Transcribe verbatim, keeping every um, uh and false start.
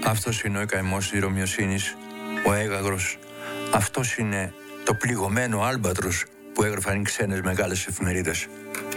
Αυτός είναι ο καημός της Ρωμιοσύνης, ο έγαγρος. Αυτός είναι το πληγωμένο άλμπατρος που έγραφαν οι ξένες μεγάλες εφημερίδες.